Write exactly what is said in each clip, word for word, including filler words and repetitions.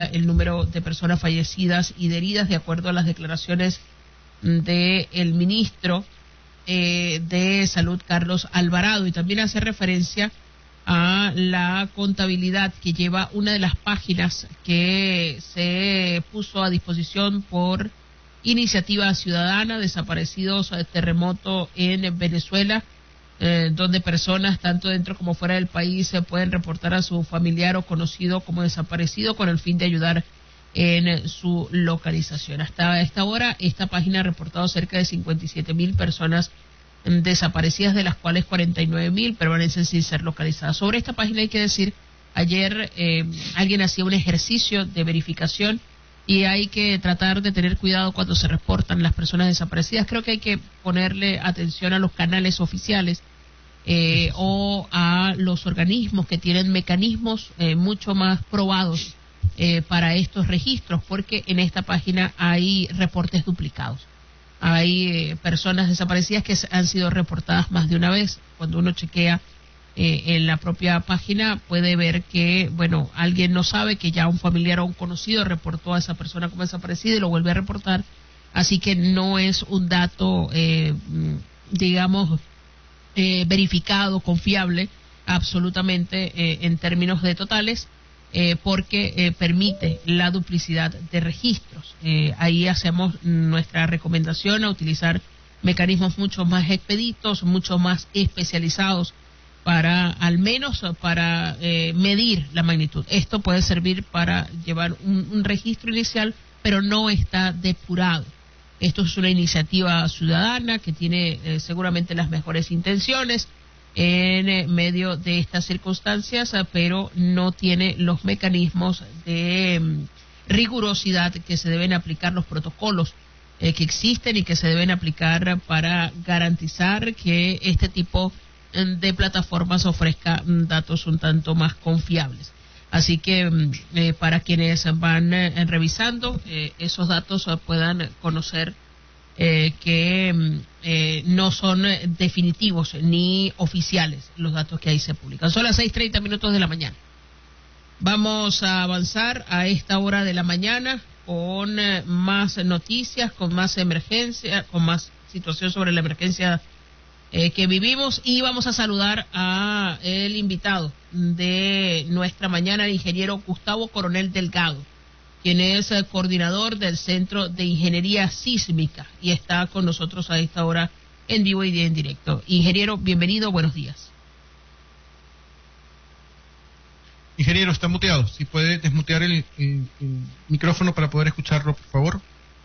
el número de personas fallecidas y de heridas, de acuerdo a las declaraciones del ministro eh, de Salud, Carlos Alvarado, y también hace referencia a la contabilidad que lleva una de las páginas que se puso a disposición por Iniciativa Ciudadana, Desaparecidos Terremoto en Venezuela, eh, donde personas tanto dentro como fuera del país se pueden reportar a su familiar o conocido como desaparecido con el fin de ayudar en su localización. Hasta esta hora, esta página ha reportado cerca de cincuenta y siete mil personas desaparecidas, de las cuales cuarenta y nueve mil permanecen sin ser localizadas. Sobre esta página hay que decir, ayer eh, alguien hacía un ejercicio de verificación y hay que tratar de tener cuidado cuando se reportan las personas desaparecidas. Creo que hay que ponerle atención a los canales oficiales eh, o a los organismos que tienen mecanismos eh, mucho más probados eh, para estos registros, porque en esta página hay reportes duplicados. Hay eh, personas desaparecidas que han sido reportadas más de una vez. Cuando uno chequea eh, en la propia página puede ver que, bueno, alguien no sabe que ya un familiar o un conocido reportó a esa persona como desaparecida y lo vuelve a reportar. Así que no es un dato, eh, digamos, eh, verificado, confiable, absolutamente eh, en términos de totales. Eh, porque eh, permite la duplicidad de registros. Eh, ahí hacemos nuestra recomendación a utilizar mecanismos mucho más expeditos, mucho más especializados para, al menos para eh, medir la magnitud. Esto puede servir para llevar un, un registro inicial, pero no está depurado. Esto es una iniciativa ciudadana que tiene eh, seguramente las mejores intenciones en medio de estas circunstancias, pero no tiene los mecanismos de um, rigurosidad que se deben aplicar, los protocolos eh, que existen y que se deben aplicar para garantizar que este tipo de plataformas ofrezca um, datos un tanto más confiables. Así que um, eh, para quienes van eh, revisando eh, esos datos uh, puedan conocer Eh, que eh, no son definitivos ni oficiales los datos que ahí se publican. Son las seis treinta minutos de la mañana. Vamos a avanzar a esta hora de la mañana con eh, más noticias, con más emergencia, con más situación sobre la emergencia eh, que vivimos, y vamos a saludar a el invitado de nuestra mañana, el ingeniero Gustavo Coronel Delgado, quien es el coordinador del Centro de Ingeniería Sísmica y está con nosotros a esta hora en vivo y en directo. Ingeniero, bienvenido, buenos días. Ingeniero, está muteado. Si puede desmutear el, el, el micrófono para poder escucharlo, por favor.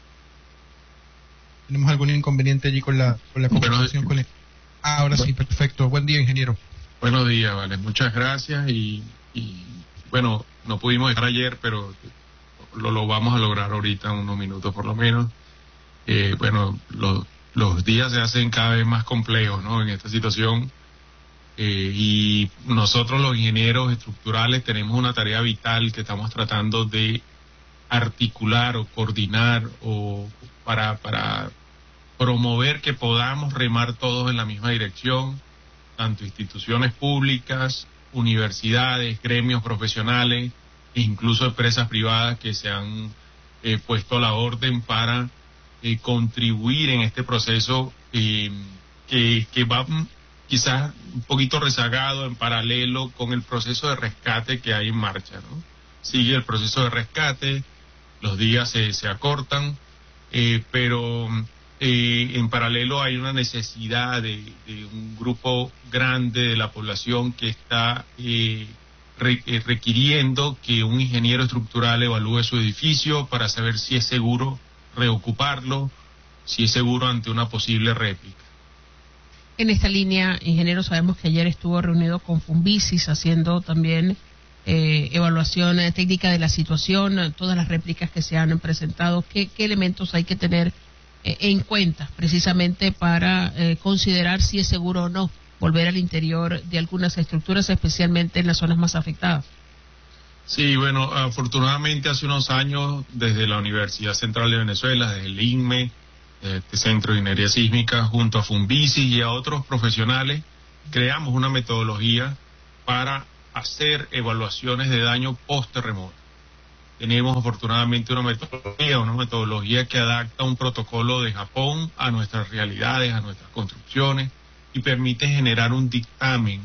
¿Tenemos algún inconveniente allí con la, con la comunicación? Con el... Ah, ahora bueno. Sí, perfecto. Buen día, ingeniero. Buenos días, vale. Muchas gracias y, y bueno, no pudimos estar ayer, pero Lo, lo vamos a lograr ahorita en unos minutos por lo menos. Eh, bueno, lo, los días se hacen cada vez más complejos, ¿no? En esta situación. Eh, y nosotros los ingenieros estructurales tenemos una tarea vital que estamos tratando de articular o coordinar o para, para promover que podamos remar todos en la misma dirección, tanto instituciones públicas, universidades, gremios profesionales, incluso empresas privadas que se han eh, puesto a la orden para eh, contribuir en este proceso eh, que, que va quizás un poquito rezagado en paralelo con el proceso de rescate que hay en marcha, ¿no? Sigue el proceso de rescate, los días se, se acortan, eh, pero eh, en paralelo hay una necesidad de, de un grupo grande de la población que está Eh, requiriendo que un ingeniero estructural evalúe su edificio para saber si es seguro reocuparlo, si es seguro ante una posible réplica. En esta línea, ingeniero, sabemos que ayer estuvo reunido con Fumbisis haciendo también eh, evaluación eh, técnica de la situación, todas las réplicas que se han presentado. ¿Qué, qué elementos hay que tener eh, en cuenta precisamente para eh, considerar si es seguro o no volver al interior de algunas estructuras, especialmente en las zonas más afectadas? Sí, bueno, afortunadamente hace unos años, desde la Universidad Central de Venezuela, desde el I N M E, este Centro de Ingeniería Sísmica, junto a Fumbisis y a otros profesionales, creamos una metodología para hacer evaluaciones de daño post-terremoto. tenemos afortunadamente una metodología, una metodología que adapta un protocolo de Japón a nuestras realidades, a nuestras construcciones, y permite generar un dictamen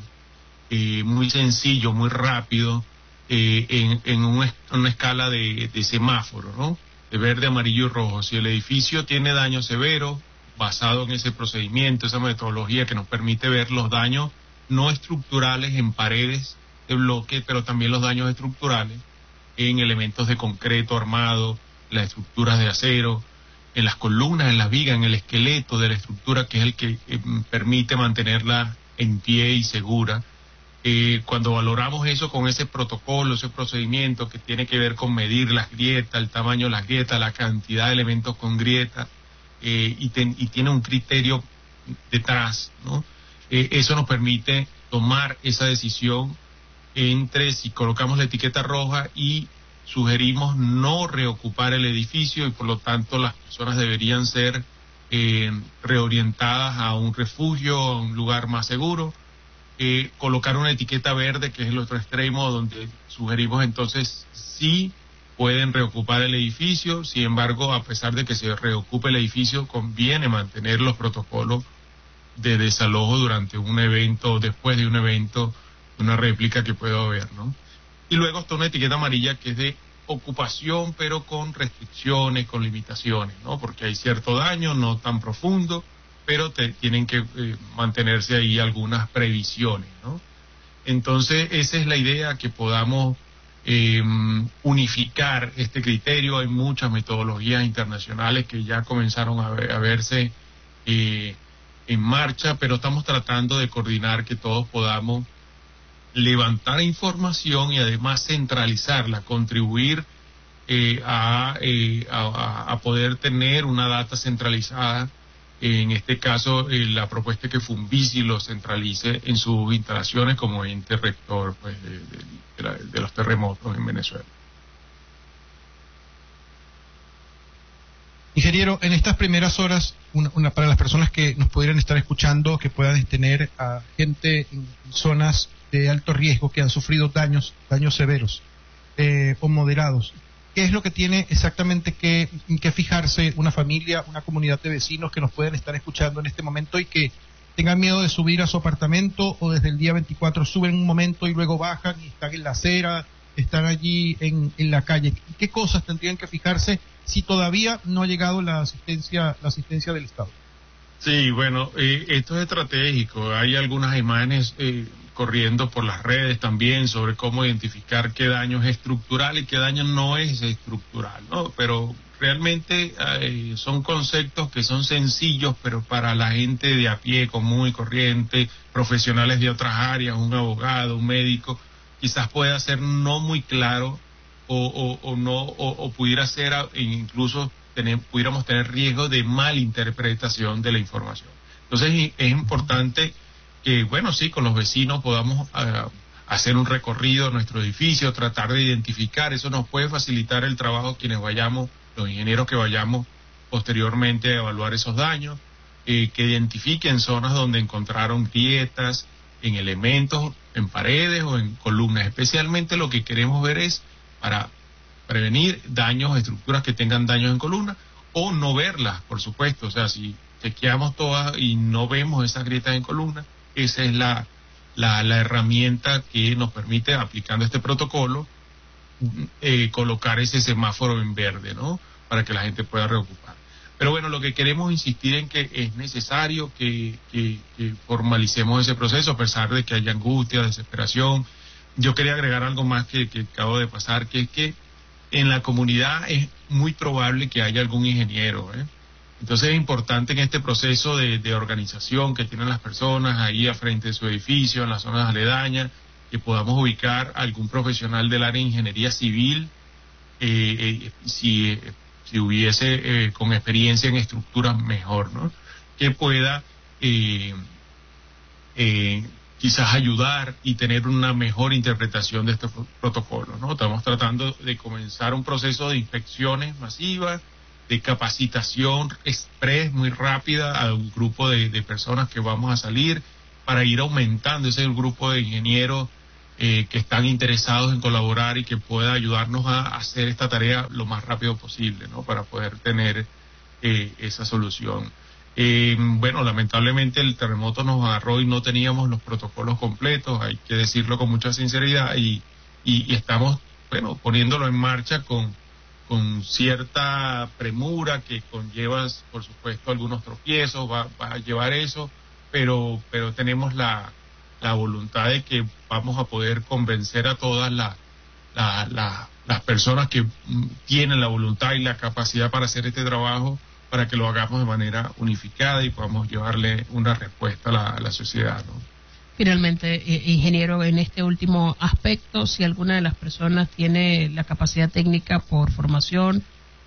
eh, muy sencillo, muy rápido, eh, en, en un, una escala de, de semáforo, ¿no? De verde, amarillo y rojo. Si el edificio tiene daño severo, basado en ese procedimiento, esa metodología que nos permite ver los daños no estructurales en paredes de bloque, pero también los daños estructurales en elementos de concreto armado, las estructuras de acero, en las columnas, en las vigas, en el esqueleto de la estructura, que es el que eh, permite mantenerla en pie y segura. Eh, cuando valoramos eso con ese protocolo, ese procedimiento que tiene que ver con medir las grietas, el tamaño de las grietas, la cantidad de elementos con grietas, eh, y, ten, y tiene un criterio detrás, ¿no? Eh, eso nos permite tomar esa decisión entre si colocamos la etiqueta roja y sugerimos no reocupar el edificio, y por lo tanto las personas deberían ser eh, reorientadas a un refugio, a un lugar más seguro. Eh, colocar una etiqueta verde, que es el otro extremo, donde sugerimos entonces sí pueden reocupar el edificio. Sin embargo, a pesar de que se reocupe el edificio, conviene mantener los protocolos de desalojo durante un evento, después de un evento, una réplica que pueda haber, ¿no? Y luego está una etiqueta amarilla que es de ocupación, pero con restricciones, con limitaciones, ¿no? Porque hay cierto daño, no tan profundo, pero te, tienen que eh, mantenerse ahí algunas previsiones, ¿no? Entonces, esa es la idea, que podamos eh, unificar este criterio. Hay muchas metodologías internacionales que ya comenzaron a, ver, a verse eh, en marcha, pero estamos tratando de coordinar que todos podamos levantar información y además centralizarla, contribuir eh, a, eh, a, a poder tener una data centralizada. En este caso, eh, la propuesta es que Funvisi lo centralice en sus instalaciones como ente rector, pues, de, de, de, la, de los terremotos en Venezuela. Ingeniero, en estas primeras horas, una, una, para las personas que nos pudieran estar escuchando, que puedan tener a gente en zonas de alto riesgo que han sufrido daños, daños severos eh, o moderados, ¿qué es lo que tiene exactamente que, que fijarse una familia, una comunidad de vecinos que nos pueden estar escuchando en este momento y que tengan miedo de subir a su apartamento, o desde el día veinticuatro suben un momento y luego bajan y están en la acera, están allí en, en la calle? ¿Qué cosas tendrían que fijarse si todavía no ha llegado la asistencia, la asistencia del Estado? Sí, bueno, eh, esto es estratégico. Hay algunas imágenes eh, corriendo por las redes también sobre cómo identificar qué daño es estructural y qué daño no es estructural, ¿no? Pero realmente eh, son conceptos que son sencillos, pero para la gente de a pie, común y corriente, profesionales de otras áreas, un abogado, un médico, quizás pueda ser no muy claro, o, o, o no, o, o pudiera ser incluso tener, pudiéramos tener riesgo de malinterpretación de la información. Entonces es importante que, bueno, sí, con los vecinos podamos uh, hacer un recorrido a nuestro edificio, tratar de identificar. Eso nos puede facilitar el trabajo quienes vayamos, los ingenieros que vayamos posteriormente a evaluar esos daños, eh, que identifiquen zonas donde encontraron grietas en elementos, en paredes o en columnas. Especialmente lo que queremos ver es para prevenir daños, estructuras que tengan daños en columna, o no verlas, por supuesto. O sea, si chequeamos todas y no vemos esas grietas en columna, esa es la, la, la herramienta que nos permite, aplicando este protocolo, eh, colocar ese semáforo en verde, ¿no? Para que la gente pueda reocupar. Pero bueno, lo que queremos insistir en que es necesario que, que, que formalicemos ese proceso, a pesar de que haya angustia, desesperación. Yo quería agregar algo más que, que acabo de pasar, que es que en la comunidad es muy probable que haya algún ingeniero, ¿eh? Entonces es importante en este proceso de, de organización que tienen las personas ahí a frente de su edificio, en las zonas aledañas, que podamos ubicar algún profesional del área de ingeniería civil, eh, eh, si, si hubiese eh, con experiencia en estructuras mejor, ¿no? Que pueda eh, eh, quizás ayudar y tener una mejor interpretación de estos protocolos, ¿no? Estamos tratando de comenzar un proceso de inspecciones masivas, de capacitación express muy rápida a un grupo de, de personas que vamos a salir, para ir aumentando ese grupo de ingenieros eh, que están interesados en colaborar y que pueda ayudarnos a hacer esta tarea lo más rápido posible, ¿no? Para poder tener eh, esa solución. Eh, bueno, lamentablemente el terremoto nos agarró y no teníamos los protocolos completos, hay que decirlo con mucha sinceridad, y, y, y estamos, bueno, poniéndolo en marcha con, con cierta premura que conlleva, por supuesto, algunos tropiezos, va, va a llevar eso, pero, pero tenemos la, la voluntad de que vamos a poder convencer a todas las la, la, las personas que tienen la voluntad y la capacidad para hacer este trabajo, para que lo hagamos de manera unificada y podamos llevarle una respuesta a la, a la sociedad, ¿no? Finalmente, eh, ingeniero, en este último aspecto, si alguna de las personas tiene la capacidad técnica por formación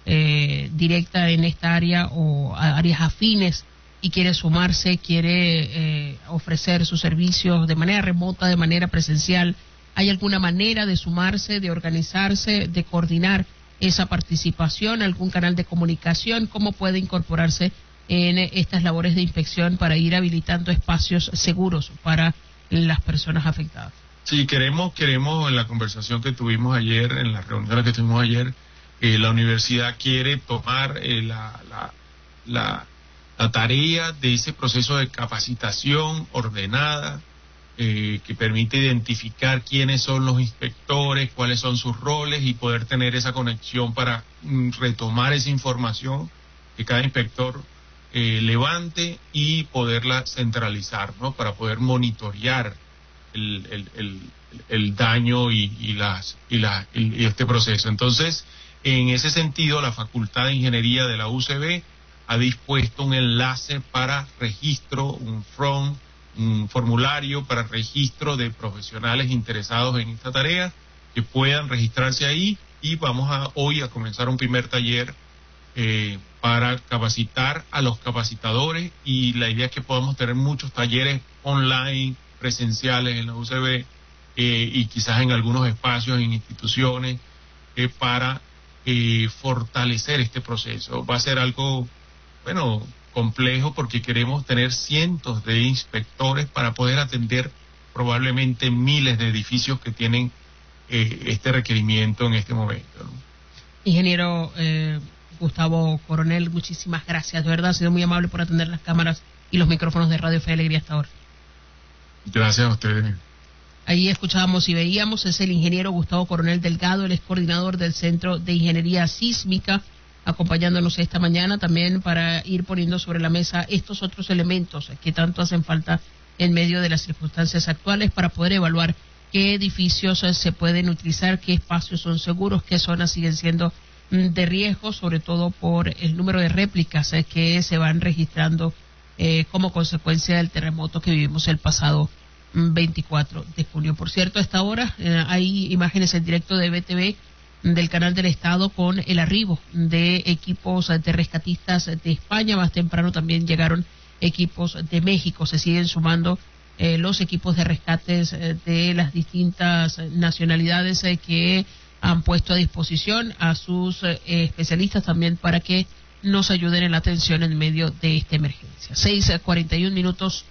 eh, directa en esta área o a áreas afines y quiere sumarse, quiere eh, ofrecer sus servicios de manera remota, de manera presencial, ¿hay alguna manera de sumarse, de organizarse, de coordinar esa participación, algún canal de comunicación? ¿Cómo puede incorporarse en estas labores de inspección para ir habilitando espacios seguros para las personas afectadas? Sí, queremos, queremos en la conversación que tuvimos ayer, en la reunión que tuvimos ayer, eh, la universidad quiere tomar eh, la, la, la, la tarea de ese proceso de capacitación ordenada, Eh, que permite identificar quiénes son los inspectores, cuáles son sus roles y poder tener esa conexión para mm, retomar esa información que cada inspector eh, levante y poderla centralizar, ¿no? Para poder monitorear el, el, el, el daño y, y, las, y, la, y este proceso. Entonces, en ese sentido, la Facultad de Ingeniería de la U C B ha dispuesto un enlace para registro, un front, un formulario para registro de profesionales interesados en esta tarea, que puedan registrarse ahí, y vamos a hoy a comenzar un primer taller eh, para capacitar a los capacitadores, y la idea es que podamos tener muchos talleres online, presenciales en la U C B eh, y quizás en algunos espacios, en instituciones, eh, para eh, fortalecer este proceso. Va a ser algo, bueno, complejo, porque queremos tener cientos de inspectores para poder atender probablemente miles de edificios que tienen eh, este requerimiento en este momento, ¿no? Ingeniero eh, Gustavo Coronel, muchísimas gracias, de verdad, ha sido muy amable por atender las cámaras y los micrófonos de Radio Fe y Alegría hasta ahora. Gracias a ustedes. Ahí escuchábamos y veíamos, es el ingeniero Gustavo Coronel Delgado, él es coordinador del Centro de Ingeniería Sísmica, acompañándonos esta mañana también para ir poniendo sobre la mesa estos otros elementos que tanto hacen falta en medio de las circunstancias actuales para poder evaluar qué edificios se pueden utilizar, qué espacios son seguros, qué zonas siguen siendo de riesgo, sobre todo por el número de réplicas que se van registrando eh, como consecuencia del terremoto que vivimos el pasado veinticuatro de junio. Por cierto, a esta hora eh, hay imágenes en directo de B T V del Canal del Estado con el arribo de equipos de rescatistas de España. Más temprano también llegaron equipos de México. Se siguen sumando eh, los equipos de rescates eh, de las distintas nacionalidades eh, que han puesto a disposición a sus eh, especialistas también para que nos ayuden en la atención en medio de esta emergencia. seis cuarenta y un minutos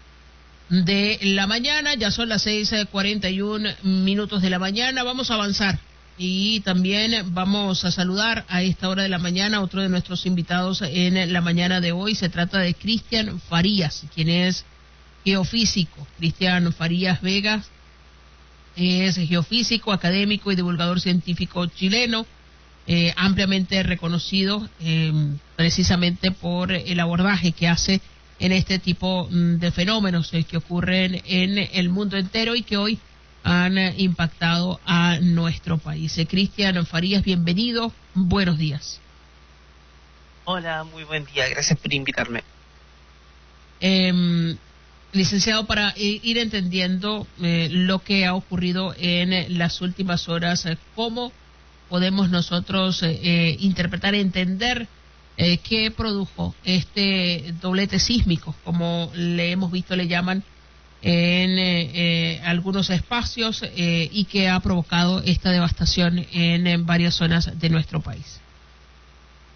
de la mañana, ya son las seis cuarenta y un minutos de la mañana. Vamos a avanzar. Y también vamos a saludar a esta hora de la mañana a otro de nuestros invitados en la mañana de hoy. Se trata de Cristian Farías, quien es geofísico. Cristian Farías Vegas es geofísico, académico y divulgador científico chileno, eh, ampliamente reconocido eh, precisamente por el abordaje que hace en este tipo de fenómenos eh, que ocurren en el mundo entero y que hoy han impactado a nuestro país. Eh, Cristian Farías, bienvenido, buenos días. Hola, muy buen día, gracias por invitarme. Eh, licenciado, para ir entendiendo eh, lo que ha ocurrido en las últimas horas, eh, ¿cómo podemos nosotros eh, interpretar, entender eh, qué produjo este doblete sísmico, como le hemos visto, le llaman, en eh, eh, algunos espacios eh, y que ha provocado esta devastación en, en varias zonas de nuestro país?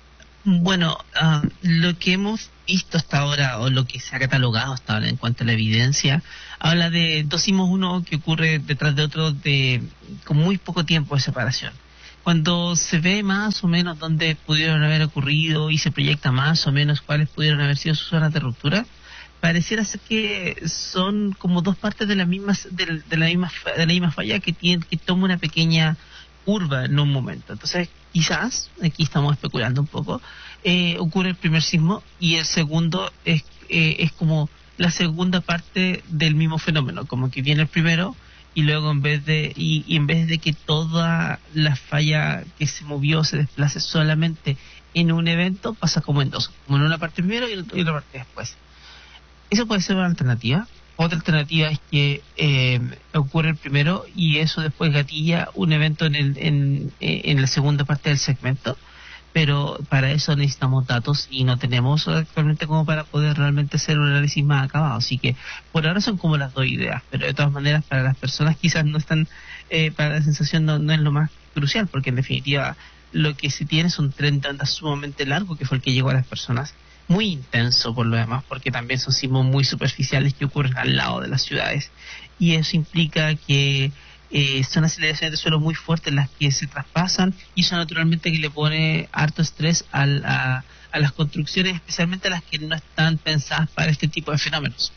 Bueno, uh, lo que hemos visto hasta ahora, o lo que se ha catalogado hasta ahora en cuanto a la evidencia, habla de dos sismos, uno que ocurre detrás de otro de con muy poco tiempo de separación. Cuando se ve más o menos dónde pudieron haber ocurrido y se proyecta más o menos cuáles pudieron haber sido sus zonas de ruptura, pareciera ser que son como dos partes de la misma de, de la misma de la misma falla que tiene que toma una pequeña curva en un momento. Entonces, quizás, aquí estamos especulando un poco, eh, ocurre el primer sismo y el segundo es eh, es como la segunda parte del mismo fenómeno, como que viene el primero y luego en vez de y, y en vez de que toda la falla que se movió se desplace solamente en un evento, pasa como en dos, como en una parte primero y en otra parte después. Eso puede ser una alternativa. Otra alternativa es que eh, ocurre el primero y eso después gatilla un evento en, el, en, en la segunda parte del segmento, pero para eso necesitamos datos y no tenemos actualmente como para poder realmente hacer un análisis más acabado. Así que por ahora son como las dos ideas, pero de todas maneras para las personas quizás no están, eh, para la sensación no, no es lo más crucial, porque en definitiva lo que se tiene es un tren de onda sumamente largo que fue el que llegó a las personas, muy intenso por lo demás, porque también son sismos muy superficiales que ocurren al lado de las ciudades, y eso implica que eh, son aceleraciones de suelo muy fuertes las que se traspasan, y eso naturalmente que le pone harto estrés al, a, a las construcciones, especialmente a las que no están pensadas para este tipo de fenómenos.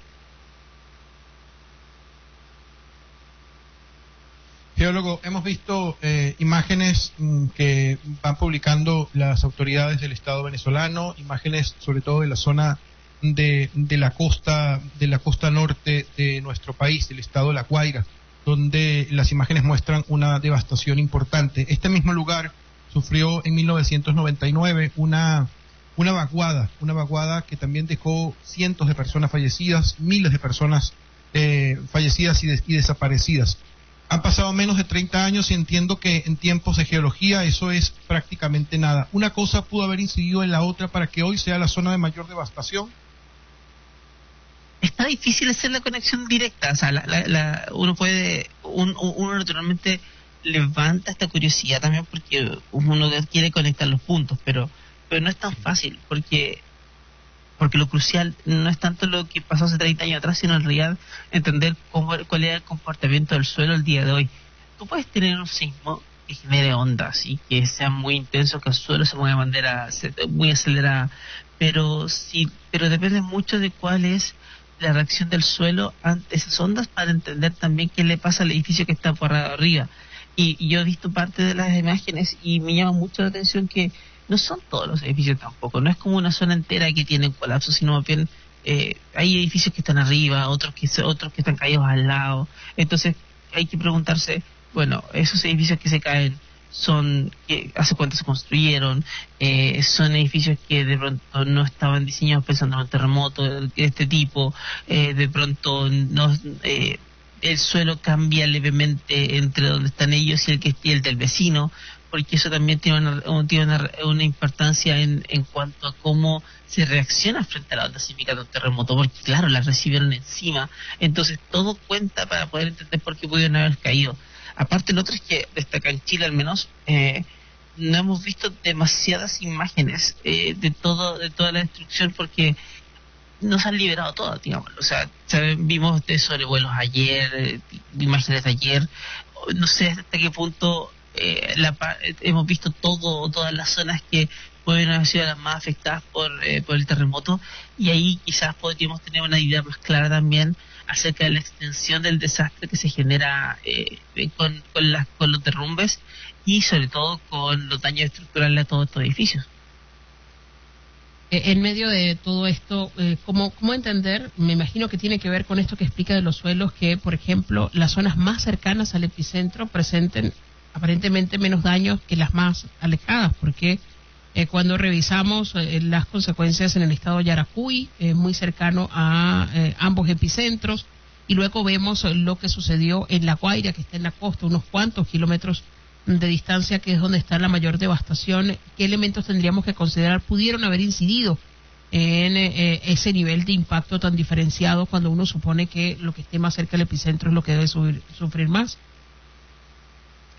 Geólogo, hemos visto eh, imágenes mm, que van publicando las autoridades del Estado venezolano, imágenes sobre todo de la zona de, de la costa de la costa norte de nuestro país, del estado de La Guaira, donde las imágenes muestran una devastación importante. Este mismo lugar sufrió en mil novecientos noventa y nueve una una vaguada, una vaguada que también dejó cientos de personas fallecidas, miles de personas eh, fallecidas y, des- y desaparecidas. Han pasado menos de treinta años y entiendo que en tiempos de geología eso es prácticamente nada. ¿Una cosa pudo haber incidido en la otra para que hoy sea la zona de mayor devastación? Está difícil hacer la conexión directa, o sea, la, la, la, uno puede, un, uno naturalmente levanta esta curiosidad también porque uno quiere conectar los puntos, pero, pero no es tan fácil, porque porque lo crucial no es tanto lo que pasó hace treinta años atrás, sino en realidad entender cómo, cuál era el comportamiento del suelo el día de hoy. Tú puedes tener un sismo que genere ondas y que sea muy intenso, que el suelo se mueva de manera muy acelerada, pero sí, pero depende mucho de cuál es la reacción del suelo ante esas ondas para entender también qué le pasa al edificio que está por arriba. Y, y yo he visto parte de las imágenes y me llama mucho la atención que no son todos los edificios tampoco, no es como una zona entera que tiene colapso, sino más bien eh, hay edificios que están arriba, otros que otros que están caídos al lado. Entonces hay que preguntarse, bueno, esos edificios que se caen son, que hace cuánto se construyeron, eh, son edificios que de pronto no estaban diseñados pensando en un terremoto de este tipo, eh, de pronto no, eh, el suelo cambia levemente entre donde están ellos y el que y el del vecino, porque eso también tiene una, tiene una, una importancia en, en cuanto a cómo se reacciona frente a la onda sísmica de un terremoto, porque claro, la recibieron encima, entonces todo cuenta para poder entender por qué pudieron haber caído. Aparte, lo otro es que, destaca en Chile al menos, eh, no hemos visto demasiadas imágenes eh, de todo de toda la destrucción, porque nos han liberado todas, digamos. O sea, ¿saben? Vimos de sobrevuelos ayer, eh, imágenes de ayer, no sé hasta qué punto eh, la, hemos visto todo, todas las zonas que pueden haber sido las más afectadas por, eh, por el terremoto, y ahí quizás podríamos tener una idea más clara también acerca de la extensión del desastre que se genera eh, con, con, las, con los derrumbes y sobre todo con los daños estructurales a todos estos edificios. En medio de todo esto, eh, ¿cómo, ¿cómo entender? Me imagino que tiene que ver con esto que explica de los suelos, que, por ejemplo, las zonas más cercanas al epicentro presenten aparentemente menos daños que las más alejadas, porque eh, cuando revisamos eh, las consecuencias en el estado de Yaracuy, eh, muy cercano a eh, ambos epicentros, y luego vemos lo que sucedió en La Guaira, que está en la costa, unos cuantos kilómetros de distancia, que es donde está la mayor devastación. ¿Qué elementos tendríamos que considerar pudieron haber incidido en eh, ese nivel de impacto tan diferenciado cuando uno supone que lo que esté más cerca del epicentro es lo que debe subir, sufrir más?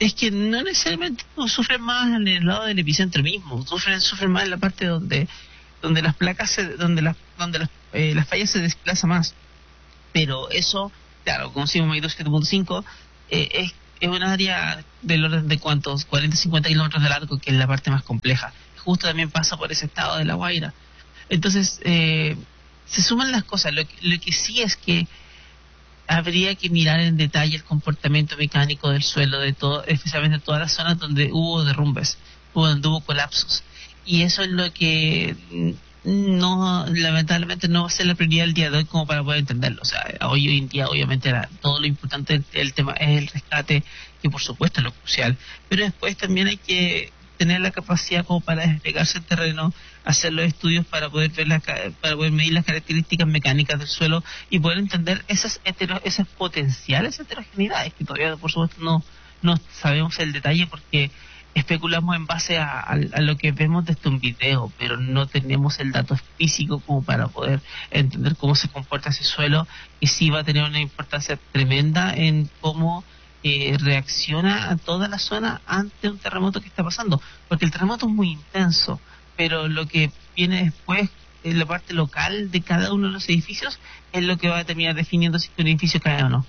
es que no necesariamente sufren más en el lado del epicentro mismo, sufren sufren más en la parte donde donde las placas se, donde las donde las, eh, las fallas se desplazan más. Pero eso, claro, como decimos magnitud siete punto cinco, eh, es es un área del orden de cuántos, cuarenta, cincuenta kilómetros de largo, que es la parte más compleja. Justo también pasa por ese estado de La Guaira. Entonces, eh, se suman las cosas. Lo que, lo que sí es que habría que mirar en detalle el comportamiento mecánico del suelo, de todo, especialmente en todas las zonas donde hubo derrumbes, donde hubo colapsos. Y eso es lo que no, lamentablemente no va a ser la prioridad del día de hoy como para poder entenderlo. O sea, hoy, hoy en día obviamente la, todo lo importante del el tema es el rescate, que por supuesto es lo crucial, pero después también hay que tener la capacidad como para desplegarse el terreno, hacer los estudios para poder ver la, para poder medir las características mecánicas del suelo y poder entender esas hetero, esas potenciales heterogeneidades que todavía por supuesto no, no sabemos el detalle, porque especulamos en base a, a, a lo que vemos desde un video, pero no tenemos el dato físico como para poder entender cómo se comporta ese suelo, y sí va a tener una importancia tremenda en cómo eh, reacciona a toda la zona ante un terremoto que está pasando, porque el terremoto es muy intenso, pero lo que viene después en la parte local de cada uno de los edificios es lo que va a terminar definiendo si un edificio cae o no.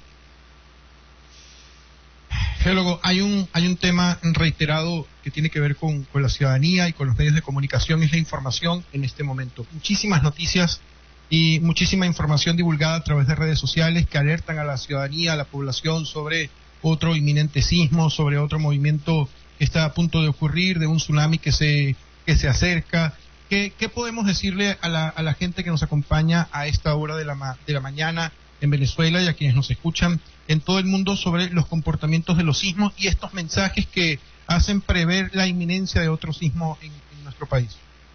Geólogo, hay un hay un tema reiterado que tiene que ver con, con la ciudadanía y con los medios de comunicación, es la información en este momento. Muchísimas noticias y muchísima información divulgada a través de redes sociales que alertan a la ciudadanía, a la población sobre otro inminente sismo, sobre otro movimiento que está a punto de ocurrir, de un tsunami que se que se acerca. ¿Qué, qué podemos decirle a la, a la gente que nos acompaña a esta hora de la, ma, de la mañana en Venezuela y a quienes nos escuchan en todo el mundo sobre los comportamientos de los sismos y estos mensajes que hacen prever la inminencia de otro sismo en, en nuestro país?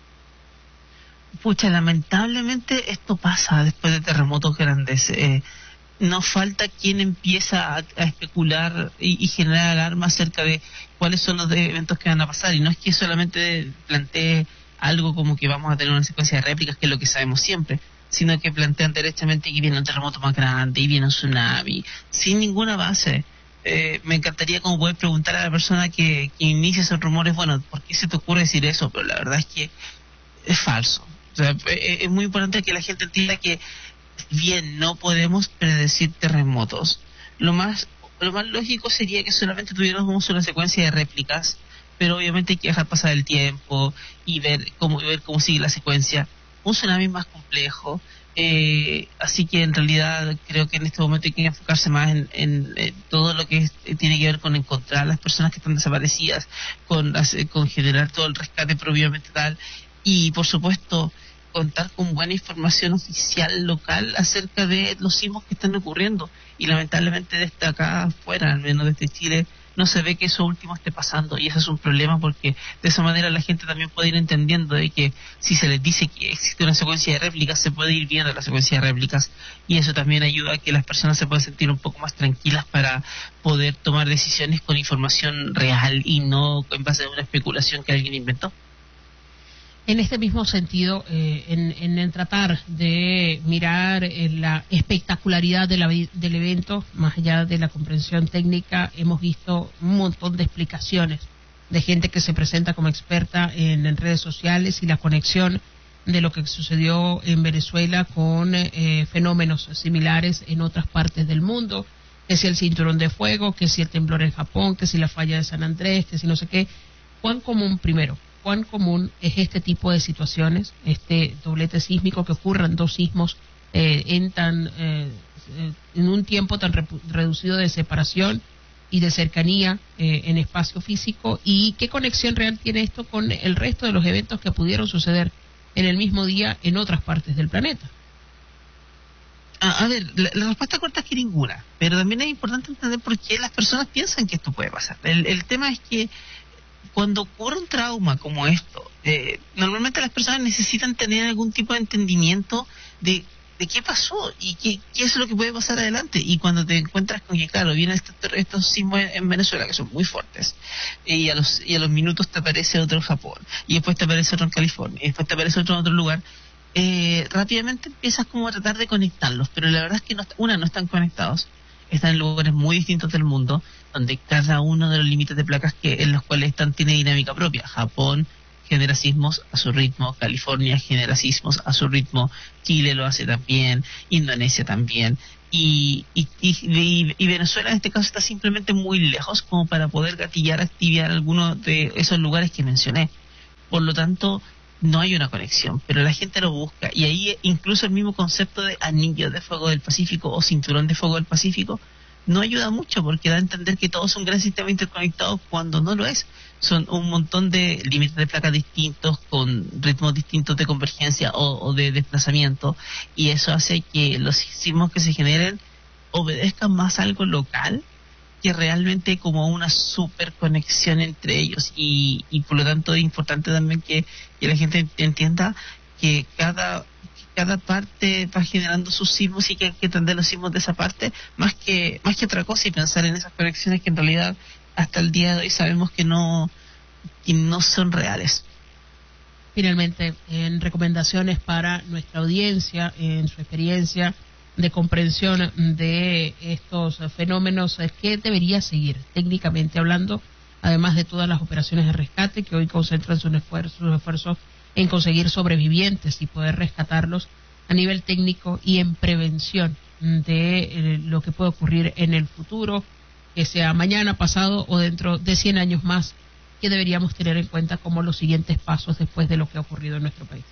Pucha, lamentablemente esto pasa después de terremotos grandes. Eh, no falta quien empieza a, a especular y, y generar alarma acerca de cuáles son los eventos que van a pasar, y no es que solamente plantee algo como que vamos a tener una secuencia de réplicas, que es lo que sabemos siempre, sino que plantean derechamente que viene un terremoto más grande y viene un tsunami, sin ninguna base. Eh, me encantaría como poder preguntar a la persona que, que inicia esos rumores, bueno, ¿por qué se te ocurre decir eso? Pero la verdad es que es falso. O sea, es, es muy importante que la gente entienda que bien no podemos predecir terremotos. Lo más lo más lógico sería que solamente tuviéramos una secuencia de réplicas, pero obviamente hay que dejar pasar el tiempo y ver cómo ver cómo sigue la secuencia. Un tsunami es más complejo, eh, así que en realidad creo que en este momento hay que enfocarse más en, en, en todo lo que es, tiene que ver con encontrar a las personas que están desaparecidas, con, con generar todo el rescate propiamente tal, y por supuesto contar con buena información oficial local acerca de los sismos que están ocurriendo. Y lamentablemente desde acá afuera, al menos desde Chile, no se ve que eso último esté pasando, y eso es un problema, porque de esa manera la gente también puede ir entendiendo de que si se les dice que existe una secuencia de réplicas, se puede ir viendo la secuencia de réplicas, y eso también ayuda a que las personas se puedan sentir un poco más tranquilas para poder tomar decisiones con información real y no en base a una especulación que alguien inventó. En este mismo sentido, eh, en, en, en tratar de mirar eh, la espectacularidad de la, del evento, más allá de la comprensión técnica, hemos visto un montón de explicaciones de gente que se presenta como experta en, en redes sociales, y la conexión de lo que sucedió en Venezuela con eh, fenómenos similares en otras partes del mundo, que si el cinturón de fuego, que si el temblor en Japón, que si la falla de San Andrés, que si no sé qué. ¿Cuán común, primero, cuán común es este tipo de situaciones, este doblete sísmico, que ocurran dos sismos eh, en tan eh, en un tiempo tan re reducido de separación y de cercanía eh, en espacio físico? ¿Y qué conexión real tiene esto con el resto de los eventos que pudieron suceder en el mismo día en otras partes del planeta? A, a ver, la, la respuesta corta es que ninguna, pero también es importante entender por qué las personas piensan que esto puede pasar. El, el tema es que cuando ocurre un trauma como esto, eh, normalmente las personas necesitan tener algún tipo de entendimiento de, de qué pasó y qué, qué es lo que puede pasar adelante. Y cuando te encuentras con que, claro, vienen estos, estos sismos en Venezuela que son muy fuertes, y a los y a los minutos te aparece otro en Japón, y después te aparece otro en California, y después te aparece otro en otro lugar, eh, rápidamente empiezas como a tratar de conectarlos, pero la verdad es que no, una, no están conectados. Están en lugares muy distintos del mundo, donde cada uno de los límites de placas que en los cuales están tiene dinámica propia. Japón genera sismos a su ritmo, California genera sismos a su ritmo, Chile lo hace también, Indonesia también, y, y, y, y Venezuela en este caso está simplemente muy lejos como para poder gatillar, activar alguno de esos lugares que mencioné. Por lo tanto, no hay una conexión, pero la gente lo busca, y ahí incluso el mismo concepto de anillo de fuego del Pacífico o cinturón de fuego del Pacífico no ayuda mucho, porque da a entender que todo es un gran sistema interconectado cuando no lo es. Son un montón de límites de placas distintos con ritmos distintos de convergencia o, o de desplazamiento, y eso hace que los sismos que se generen obedezcan más a algo local que realmente como una super conexión entre ellos, y, y por lo tanto es importante también que, que la gente entienda que cada cada parte va generando sus sismos y que hay que entender los sismos de esa parte más que más que otra cosa, y pensar en esas conexiones que en realidad hasta el día de hoy sabemos que no que no son reales. Finalmente, en recomendaciones para nuestra audiencia, en su experiencia de comprensión de estos fenómenos, ¿qué debería seguir técnicamente hablando, además de todas las operaciones de rescate que hoy concentran sus esfuerzos, sus esfuerzos en conseguir sobrevivientes y poder rescatarlos a nivel técnico y en prevención de eh, lo que puede ocurrir en el futuro, que sea mañana, pasado o dentro de cien años más, que deberíamos tener en cuenta como los siguientes pasos después de lo que ha ocurrido en nuestro país?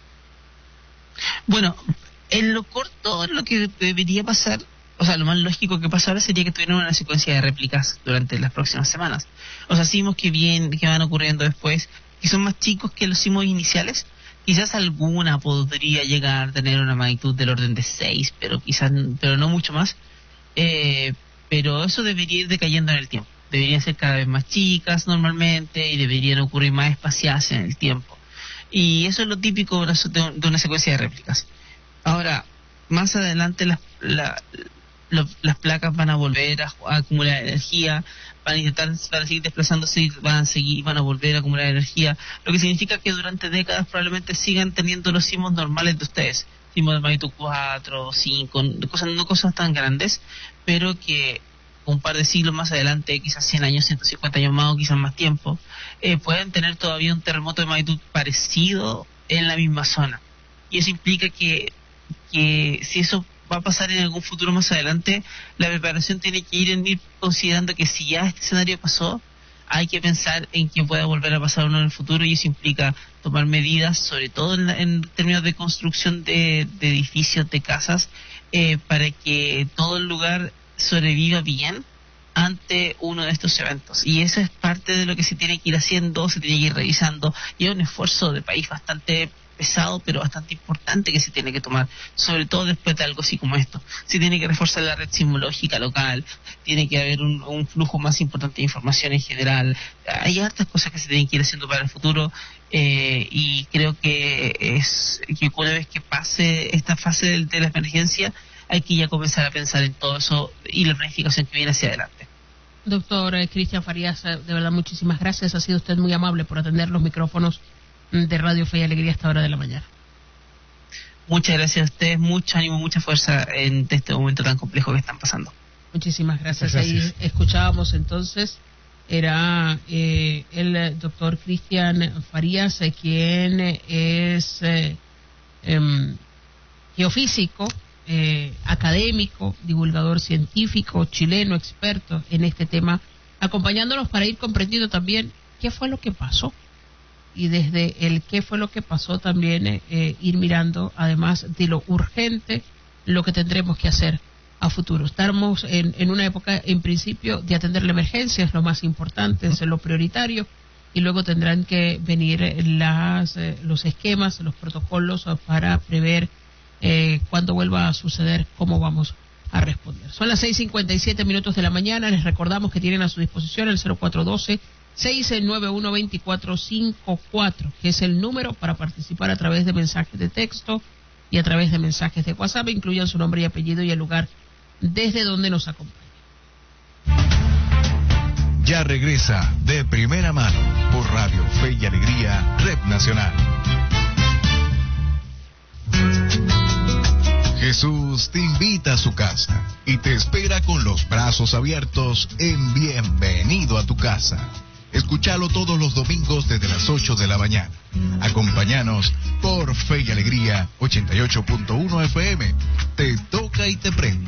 Bueno, en lo corto, lo que debería pasar, o sea, lo más lógico que pasa ahora sería que tuvieran una secuencia de réplicas durante las próximas semanas. O sea, sismos que, bien, que van ocurriendo después, que son más chicos que los sismos iniciales. Quizás alguna podría llegar a tener una magnitud del orden de seis, pero quizás, pero no mucho más. Eh, pero eso debería ir decayendo en el tiempo. Deberían ser cada vez más chicas normalmente y deberían ocurrir más espaciadas en el tiempo. Y eso es lo típico de una secuencia de réplicas. Ahora, más adelante las, la, la, las placas van a volver a, a acumular energía, van a intentar, van a seguir desplazándose, van a seguir, van a volver a acumular energía, lo que significa que durante décadas probablemente sigan teniendo los sismos normales de ustedes, sismos de magnitud cuatro, cinco, cosas, no cosas tan grandes, pero que un par de siglos más adelante, quizás cien años, ciento cincuenta años más o quizás más tiempo, eh, pueden tener todavía un terremoto de magnitud parecido en la misma zona. Y eso implica que, que si eso va a pasar en algún futuro más adelante, la preparación tiene que ir en ir considerando que si ya este escenario pasó, hay que pensar en que pueda volver a pasar uno en el futuro, y eso implica tomar medidas, sobre todo en, la, en términos de construcción de, de edificios, de casas, eh, para que todo el lugar sobreviva bien ante uno de estos eventos. Y eso es parte de lo que se tiene que ir haciendo, se tiene que ir revisando, y es un esfuerzo de país bastante pesado, pero bastante importante que se tiene que tomar, sobre todo después de algo así como esto. Se tiene que reforzar la red sismológica local, tiene que haber un, un flujo más importante de información en general. Hay hartas cosas que se tienen que ir haciendo para el futuro, eh, y creo que es que una vez que pase esta fase de, de la emergencia, hay que ya comenzar a pensar en todo eso y la planificación que viene hacia adelante. Doctor eh, Cristian Farías, de verdad muchísimas gracias, ha sido usted muy amable por atender los micrófonos de Radio Fe y Alegría a esta hora de la mañana. Muchas gracias a ustedes, mucho ánimo, mucha fuerza en este momento tan complejo que están pasando. Muchísimas gracias. Muchas gracias. Ahí escuchábamos entonces, era eh, el doctor Cristian Farías, eh, quien es eh, eh, geofísico, eh, académico, divulgador científico, chileno, experto en este tema, acompañándonos para ir comprendiendo también qué fue lo que pasó. Y desde el qué fue lo que pasó también eh, ir mirando, además de lo urgente, lo que tendremos que hacer a futuro. Estamos en, en una época, en principio, de atender la emergencia, es lo más importante, es lo prioritario, y luego tendrán que venir las eh, los esquemas, los protocolos para prever eh, cuando vuelva a suceder, cómo vamos a responder. Son las seis cincuenta y siete minutos de la mañana, les recordamos que tienen a su disposición el cero cuatro uno dos, seis nueve uno, dos cuatro cinco cuatro, que es el número para participar a través de mensajes de texto y a través de mensajes de WhatsApp. Incluyan su nombre y apellido y el lugar desde donde nos acompaña. Ya regresa De Primera Mano por Radio Fe y Alegría, Red Nacional. Jesús te invita a su casa y te espera con los brazos abiertos en Bienvenido a tu casa. Escúchalo todos los domingos desde las ocho de la mañana. Acompáñanos por Fe y Alegría ochenta y ocho punto uno F M. Te toca y te prende.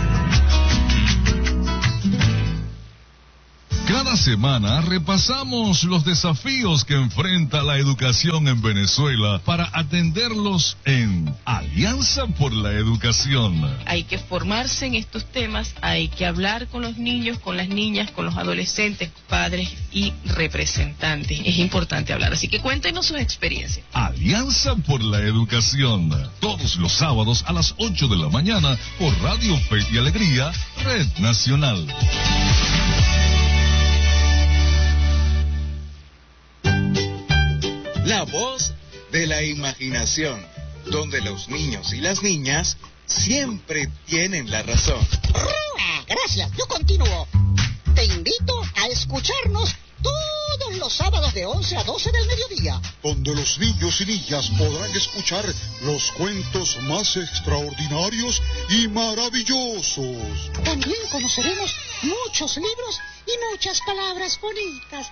Cada semana repasamos los desafíos que enfrenta la educación en Venezuela para atenderlos en Alianza por la Educación. Hay que formarse en estos temas, hay que hablar con los niños, con las niñas, con los adolescentes, padres y representantes. Es importante hablar, así que cuéntenos sus experiencias. Alianza por la Educación, todos los sábados a las ocho de la mañana por Radio Fe y Alegría, Red Nacional. La voz de la imaginación, donde los niños y las niñas siempre tienen la razón. Gracias, yo continúo. Te invito a escucharnos todos los sábados de once a doce del mediodía, donde los niños y niñas podrán escuchar los cuentos más extraordinarios y maravillosos. También conoceremos muchos libros y muchas palabras bonitas.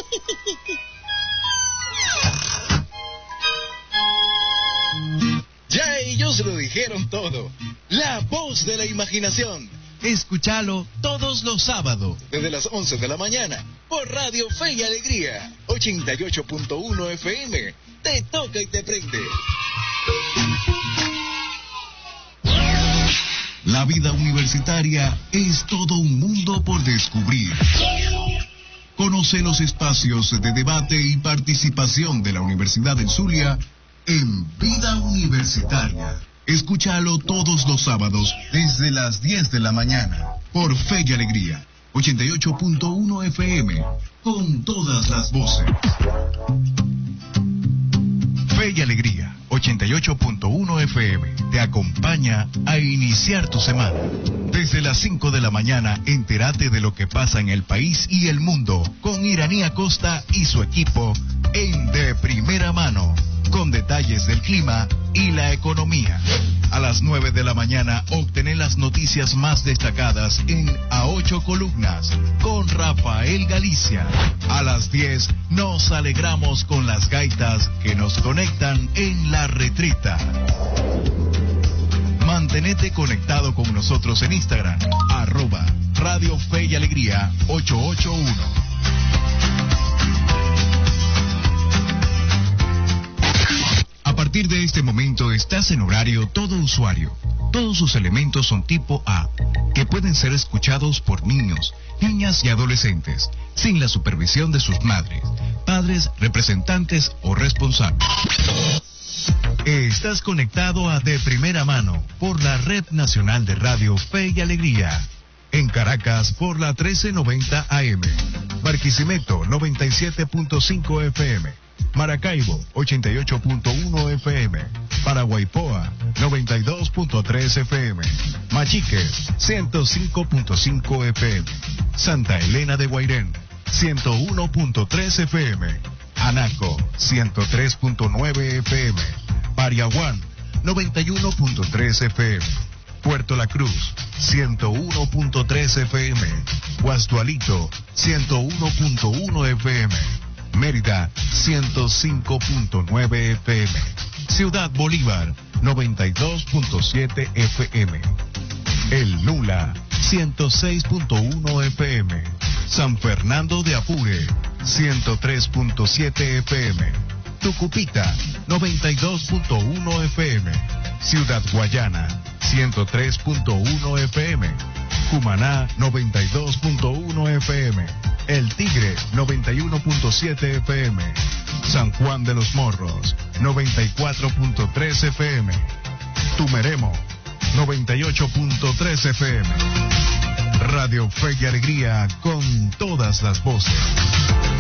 Ya ellos lo dijeron todo. La voz de la imaginación. Escúchalo todos los sábados desde las once de la mañana por Radio Fe y Alegría ochenta y ocho punto uno F M. Te toca y te prende. La vida universitaria es todo un mundo por descubrir. Conoce los espacios de debate y participación de la Universidad del Zulia en Vida Universitaria. Escúchalo todos los sábados desde las diez de la mañana por Fe y Alegría ochenta y ocho punto uno F M, con todas las voces. Fe y Alegría ochenta y ocho punto uno F M te acompaña a iniciar tu semana. Desde las cinco de la mañana, entérate de lo que pasa en el país y el mundo con Iraní Acosta y su equipo en De Primera Mano, con detalles del clima y la economía. A las nueve de la mañana, obtener las noticias más destacadas en A Ocho Columnas con Rafael Galicia. A las diez, nos alegramos con las gaitas que nos conectan en La Retreta. Mantenete conectado con nosotros en Instagram, arroba Radio Fe y Alegría ochocientos ochenta y uno. A partir de este momento estás en horario todo usuario. Todos sus elementos son tipo A, que pueden ser escuchados por niños, niñas y adolescentes, sin la supervisión de sus madres, padres, representantes o responsables. Estás conectado a De Primera Mano por la Red Nacional de Radio Fe y Alegría. En Caracas por la trece noventa A M. Barquisimeto noventa y siete punto cinco F M. Maracaibo ochenta y ocho punto uno F M. Paraguaypoa noventa y dos punto tres F M. Machiques ciento cinco punto cinco F M. Santa Elena de Guairén ciento uno punto tres F M. Anaco ciento tres punto nueve F M. Pariaguán noventa y uno punto tres F M. Puerto La Cruz ciento uno punto tres F M. Guastualito ciento uno punto uno F M. Mérida ciento cinco punto nueve F M. Ciudad Bolívar noventa y dos punto siete F M. El Nula ciento seis punto uno F M. San Fernando de Apure ciento tres punto siete F M. Tucupita noventa y dos punto uno F M. Ciudad Guayana ciento tres punto uno F M. Cumaná noventa y dos punto uno F M. El Tigre noventa y uno punto siete F M. San Juan de los Morros noventa y cuatro punto tres F M. Tumeremo noventa y ocho punto tres F M. Radio Fe y Alegría, con todas las voces.